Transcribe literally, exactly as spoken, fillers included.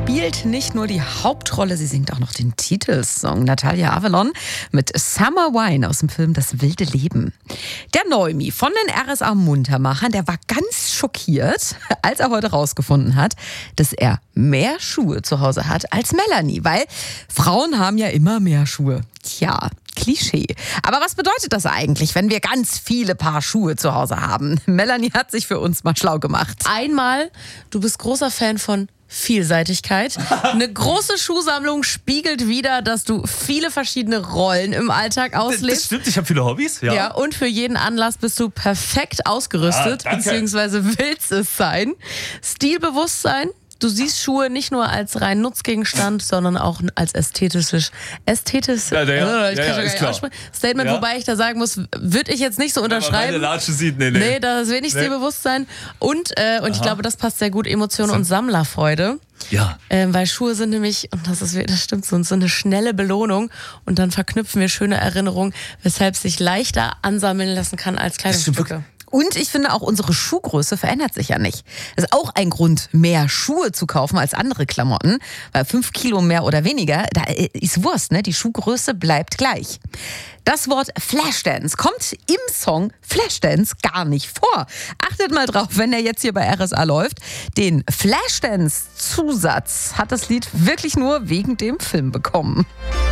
spielt nicht nur die Hauptrolle, sie singt auch noch den Titelsong. Natalia Avalon mit Summer Wine aus dem Film Das wilde Leben. Der Neumi von den R S A-Muntermachern, der war ganz schockiert, als er heute rausgefunden hat, dass er mehr Schuhe zu Hause hat als Melanie. Weil Frauen haben ja immer mehr Schuhe. Tja, Klischee. Aber was bedeutet das eigentlich, wenn wir ganz viele Paar Schuhe zu Hause haben? Melanie hat sich für uns mal schlau gemacht. Einmal, du bist großer Fan von Vielseitigkeit. Eine große Schuhsammlung spiegelt wider, dass du viele verschiedene Rollen im Alltag auslebst. Das stimmt, ich habe viele Hobbys. Ja. Ja, und für jeden Anlass bist du perfekt ausgerüstet, Ja, danke. beziehungsweise willst es sein. Stilbewusstsein. Du siehst Schuhe nicht nur als rein Nutzgegenstand, sondern auch als ästhetisches, ästhetisches Ja, ja, ja, ich ja, kann ja, schon gar ist nicht klar. aussprechen. Statement, Ja. wobei ich da sagen muss, würde ich jetzt nicht so Wenn man meine unterschreiben. Latsche sieht, nee, nee. Nee, da ist wenig Nee. Stilbewusstsein. Und, äh, und ich glaube, das passt sehr gut, Emotionen und Sammlerfreude. Ja. Ähm, weil Schuhe sind nämlich, und das ist, das stimmt so, so eine schnelle Belohnung und dann verknüpfen wir schöne Erinnerungen, weshalb es sich leichter ansammeln lassen kann als Kleidungsstücke. Und ich finde auch, unsere Schuhgröße verändert sich ja nicht. Das ist auch ein Grund, mehr Schuhe zu kaufen als andere Klamotten. Weil fünf Kilo mehr oder weniger, da ist Wurst, ne? Die Schuhgröße bleibt gleich. Das Wort Flashdance kommt im Song Flashdance gar nicht vor. Achtet mal drauf, wenn der jetzt hier bei R S A läuft. Den Flashdance-Zusatz hat das Lied wirklich nur wegen dem Film bekommen.